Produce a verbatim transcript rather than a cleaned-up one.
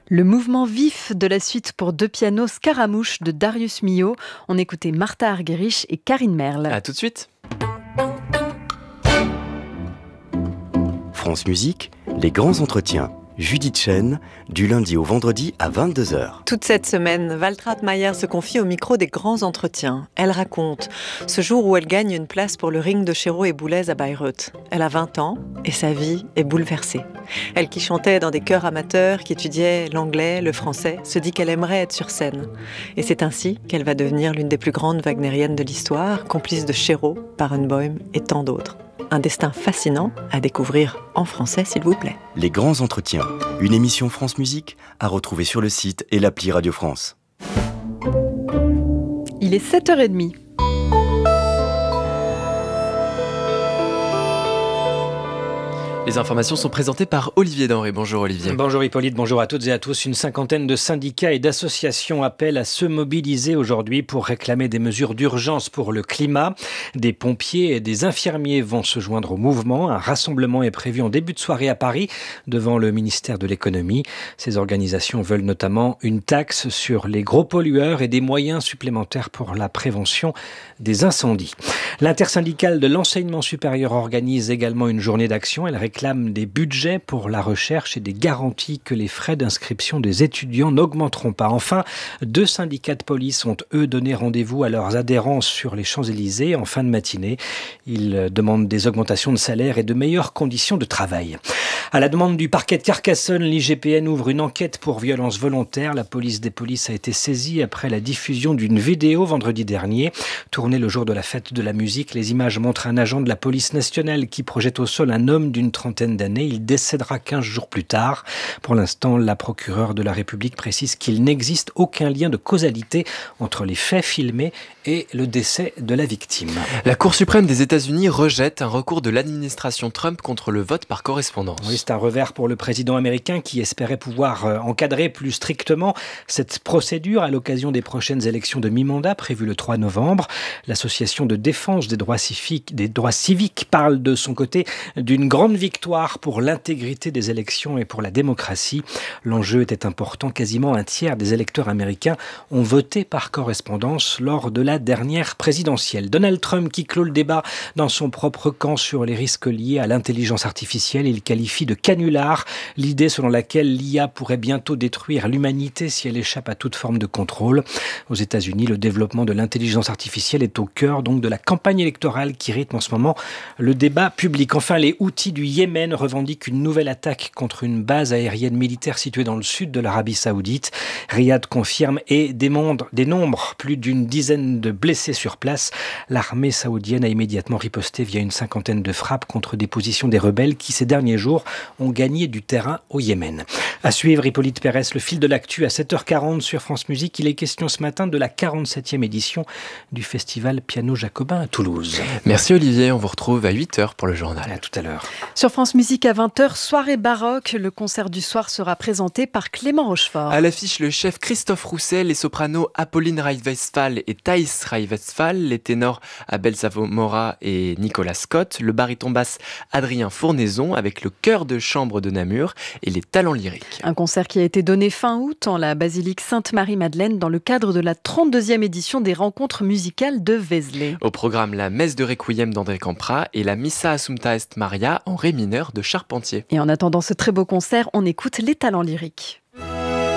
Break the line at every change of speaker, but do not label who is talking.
Le mouvement vif de la suite pour deux pianos Scaramouche de Darius Milhaud. On écoutait Martha Argerich et Karine Merle.
À tout de suite.
France Musique, les grands entretiens. Judith Chen, du lundi au vendredi à vingt-deux heures.
Toute cette semaine, Waltraud Mayer se confie au micro des grands entretiens. Elle raconte ce jour où elle gagne une place pour le ring de Chéreau et Boulez à Bayreuth. Elle a vingt ans et sa vie est bouleversée. Elle qui chantait dans des chœurs amateurs, qui étudiait l'anglais, le français, se dit qu'elle aimerait être sur scène. Et c'est ainsi qu'elle va devenir l'une des plus grandes wagnériennes de l'histoire, complice de Chéreau, Barenboim et tant d'autres. Un destin fascinant à découvrir en français, s'il vous plaît.
Les grands entretiens, une émission France Musique à retrouver sur le site et l'appli Radio France.
Il est sept heures trente.
Les informations sont présentées par Olivier Denré. Bonjour Olivier.
Bonjour Hippolyte, bonjour à toutes et à tous. Une cinquantaine de syndicats et d'associations appellent à se mobiliser aujourd'hui pour réclamer des mesures d'urgence pour le climat. Des pompiers et des infirmiers vont se joindre au mouvement. Un rassemblement est prévu en début de soirée à Paris devant le ministère de l'économie. Ces organisations veulent notamment une taxe sur les gros pollueurs et des moyens supplémentaires pour la prévention des incendies. L'intersyndicale de l'enseignement supérieur organise également une journée d'action. Elle réclame des budgets pour la recherche et des garanties que les frais d'inscription des étudiants n'augmenteront pas. Enfin, deux syndicats de police ont eux donné rendez-vous à leurs adhérents sur les Champs-Élysées en fin de matinée. Ils demandent des augmentations de salaire et de meilleures conditions de travail. À la demande du parquet de Carcassonne, l'I G P N ouvre une enquête pour violence volontaire. La police des polices a été saisie après la diffusion d'une vidéo vendredi dernier. Tournée le jour de la fête de la musique, les images montrent un agent de la police nationale qui projette au sol un homme d'une trentaine d'années. Il décédera quinze jours plus tard. Pour l'instant, la procureure de la République précise qu'il n'existe aucun lien de causalité entre les faits filmés et le décès de la victime.
La Cour suprême des États-Unis rejette un recours de l'administration Trump contre le vote par correspondance.
Oui, c'est un revers pour le président américain qui espérait pouvoir encadrer plus strictement cette procédure à l'occasion des prochaines élections de mi-mandat prévues le trois novembre. L'association de défense des droits civiques, des droits civiques parle de son côté d'une grande victoire pour l'intégrité des élections et pour la démocratie. L'enjeu était important. Quasiment un tiers des électeurs américains ont voté par correspondance lors de la dernière présidentielle. Donald Trump qui clôt le débat dans son propre camp sur les risques liés à l'intelligence artificielle. Il qualifie de canular l'idée selon laquelle l'I A pourrait bientôt détruire l'humanité si elle échappe à toute forme de contrôle. Aux États-Unis, le développement de l'intelligence artificielle est au cœur donc de la campagne électorale qui rythme en ce moment le débat public. Enfin, les Houthis du Yémen revendiquent une nouvelle attaque contre une base aérienne militaire située dans le sud de l'Arabie Saoudite. Riyad confirme et dénombre, dénombre plus d'une dizaine de blessés sur place. L'armée saoudienne a immédiatement riposté via une cinquantaine de frappes contre des positions des rebelles qui, ces derniers jours, ont gagné du terrain au Yémen. À suivre, Hippolyte Pérès, le fil de l'actu à sept heures quarante sur France Musique. Il est question ce matin de la quarante-septième édition du festival Piano Jacobin à Toulouse.
Merci Olivier, on vous retrouve à huit heures pour le journal.
À tout à l'heure.
Sur France Musique à vingt heures, soirée baroque. Le concert du soir sera présenté par Clément Rochefort.
À l'affiche, le chef Christophe Roussel, les sopranos Apolline Reif-Westphal et Thaïs Reif-Westphal, les ténors Abel Savomora et Nicolas Scott, le baryton basse Adrien Fournaison avec le chœur de chambre de Namur et les talents lyriques.
Un concert qui a été donné fin août en la basilique Sainte-Marie-Madeleine dans le cadre de la trente-deuxième édition des rencontres musicales de Vézelay.
Au programme, la messe de Requiem d'André Campra et la Missa Assumpta Est Maria en ré mineur de Charpentier.
Et en attendant ce très beau concert, on écoute les talents lyriques.